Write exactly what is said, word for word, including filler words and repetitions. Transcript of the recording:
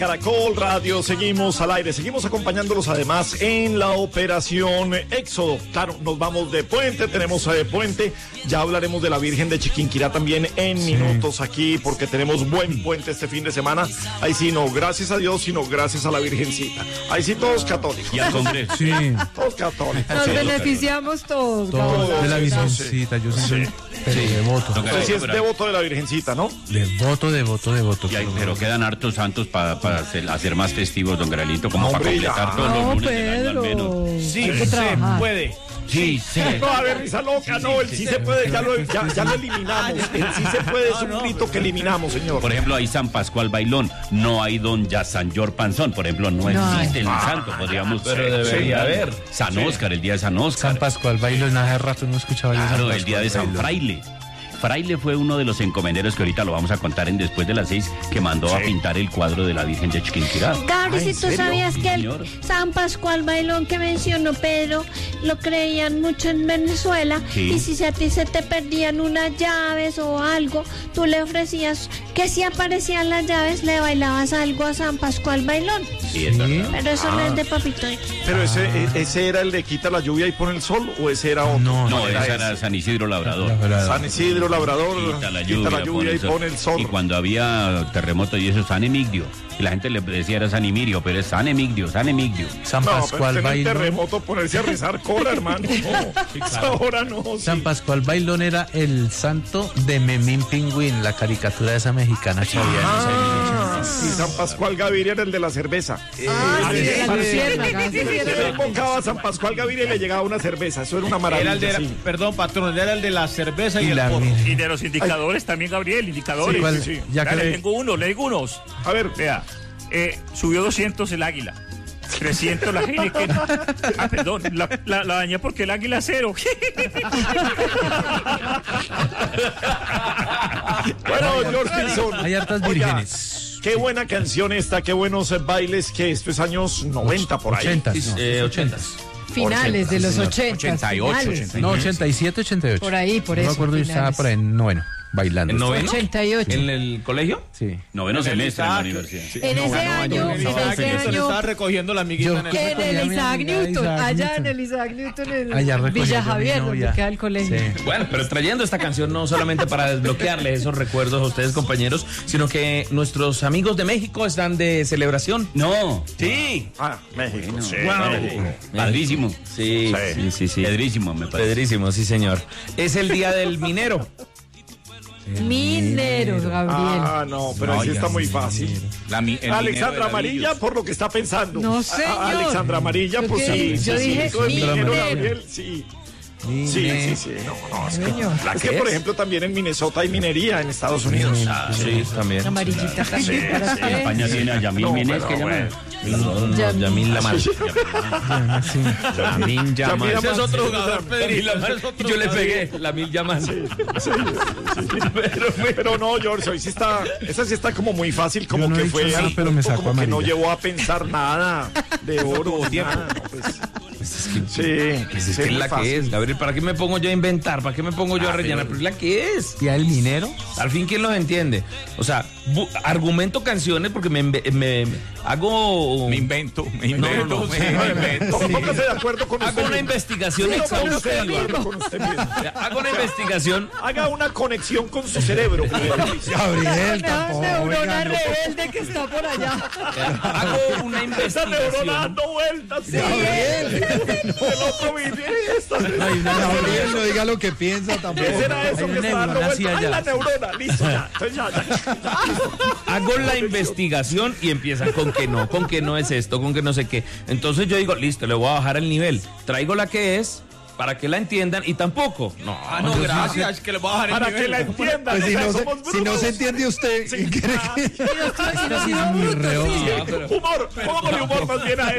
Caracol Radio, seguimos al aire, seguimos acompañándolos además en la operación Éxodo. Claro, nos vamos de puente, tenemos eh, puente, ya hablaremos de la Virgen de Chiquinquirá también en sí. minutos aquí, porque tenemos buen puente este fin de semana. Ahí sí, no, gracias a Dios, sino gracias a la Virgencita. Ahí sí, todos católicos. Y al Congreso. Sí. Todos católicos. Nos sí, beneficiamos todos. Todos todos de la sí, Virgencita, yo soy sí. pero Sí. devoto. No, Usted sí es devoto de la Virgencita, ¿no? Devoto, devoto, devoto. Y hay, pero quedan hartos santos para pa hacer, hacer más festivos, don Gralito, como Hombre, para completar ya. todos los No, lunes del año al Pedro. menos. Sí, Hay que se trabajar. puede. Sí, sí. No, a ver, risa loca, no, el sí se puede, ya lo, ya, ya lo eliminamos. El sí se puede es un grito que eliminamos, señor. Por ejemplo, hay San Pascual Bailón, no hay don ya San Yor Panzón, por ejemplo, no, No existe hay. el santo, podríamos... Pero debería haber. San Óscar, el día de San Óscar. San Pascual Bailón, hace rato no escuchaba yo. Claro, San el día de Pascual San Bailón. Fraile. Fraile fue uno de los encomenderos que ahorita lo vamos a contar en Después de las Seis, que mandó a pintar el cuadro de la Virgen de Chiquinquirá. Gabri, Ay, si ¿en tú serio? sabías que el Señor. San Pascual Bailón que mencionó Pedro lo creían mucho en Venezuela, Sí. y si a ti se te perdían unas llaves o algo, tú le ofrecías que si aparecían las llaves le bailabas algo a San Pascual Bailón. Sí, es verdad. Pero eso no es de papito. Pero ese, ese era el de quita la lluvia y pone el sol, o ese era otro. No, No, era ese era San Isidro Labrador. La verdad. San Isidro Labrador, Quita la lluvia, y pone el sol. Y cuando había terremoto y eso, San Emigdio. Y la gente le decía era San Emirio, pero es San Emigdio, San Emigdio. San No, Pascual pero en el Bailón. terremoto ponerse a rezar corra, hermano. No, esa hora no. Sí. San Pascual Bailón era el santo de Memín Pingüín, la caricatura de esa mexicana que había en ese Ah, y San Pascual Gaviria era el de la cerveza. Ah, sí, Eh, la luciérnaga, sí, Se le sí. invocaba a San Pascual Gaviria y le llegaba una cerveza. Eso era una maravilla. Era el de la- sí. perdón, patrón, era el de la cerveza y, Y el la porro. Virgen. Y de los indicadores también, Gabriel, indicadores. Sí, ¿Cuál? sí, sí. Ya que Dale, le- tengo uno, le digo unos. A ver, Vea, eh, subió doscientos el águila. trescientos la Heineken. Ah, perdón, la, la, la dañé porque el águila cero. bueno, George Wilson. Hay hartas Oiga, vírgenes. qué buena canción esta, qué buenos eh, bailes, que esto es años noventa por ahí. Ochentas, Sí, no. eh, ochentas. Finales de los señor. ochenta. ochenta y ocho, No, ochenta y siete, ochenta y ocho. Por ahí, por no eso, me acuerdo, yo estaba finales. por ahí en noveno, bailando. ¿En noveno? ochenta y ocho. ¿En el colegio? Sí. Noveno semestre en la Isaac. universidad. En ese no, año, no, en no, ese Isaac Newton año, estaba recogiendo la amiguita Yo- en el... en Con el mi Isaac amiga Newton, Isaac allá Newton. en el Isaac Newton, en Allá recogiendo Villa a mi Javier, donde novia. queda el colegio. Sí. Bueno, pero trayendo esta canción no solamente para desbloquearle esos recuerdos a ustedes, compañeros, sino que nuestros amigos de México están de celebración. No. Sí. Ah, México. sí, Wow. México. Padrísimo. Sí, Sí. sí, sí, sí. Pedrísimo, me parece. Pedrísimo, sí, señor. Es el día del minero. Mineros, Gabriel. Ah, no, pero No, así ya está muy sí, fácil. La mi- el minero Alexandra de Amarilla, ladrillos. por lo que está pensando. No, A- señor. a- Alexandra Amarilla, Yo pues que- sí. yo sí, dije sí, todo el minero, minero. Gabriel, sí. Sí, sí, sí. No, no, es que, Señor. es que, ¿Qué por es? ejemplo, también en Minnesota hay minería en Estados Unidos. Ah, sí, también. Amarillita también para En España usted. tiene a Yamil No, Mínez, pero que llama. No, no, Yamil. Yamil Lamar. Sí. Lamin Yamal. Yamil Ese es otro Yamal. jugador, Pedrito. Y yo le pegué, Lamin Yamal. Sí, sí, sí. pero, pero no, George, hoy sí está, esa sí está como muy fácil, como Yo no que he dicho fue nada, al pero me punto, sacó como que no amarilla. llevó a pensar nada de oro, nada, no, pues, sí, Pues es sí, que es muy la fácil. que es, Gabriel. ¿Para qué me pongo yo a inventar? ¿Para qué me pongo yo a rellenar? Pero es la que es. ¿Y el minero? Al fin, ¿quién los entiende? O sea, bu- argumento canciones porque me, me- me- hago... Me invento, me No, invento. no, no, me me- invento. Póngase- Póngase de acuerdo con Hago usted una mismo. investigación Sí, póngase de exhaustiva. acuerdo con usted mismo. Hago una investigación. Haga una conexión con su cerebro. Gabriel, Una tampoco. neurona oiga, no. rebelde que está por allá. Hago una Esa neurona investigación. dando vueltas. Sí. El otro vive esta. Gabriel, no diga lo que piensa tampoco. ¿Qué será eso Hay que una está dando neurona vueltas? así Ay, allá. la neurona. Listo, ya. Entonces ya, ya, ya. Hago la investigación y empiezan con que no, con que no es esto, con que no sé qué. Entonces yo digo, listo, le voy a bajar el nivel. Traigo la que es para que la entiendan y tampoco. No, Ah, no, gracias, que le voy a bajar el Para nivel. que la entiendan. Pues si o sea, no, se, somos si no brutos. se entiende usted, Sí. ¿qué cree que? Y nosotros- y Sí, nosotros muy brutos, reo. sí. Humor, póngale humor más bien a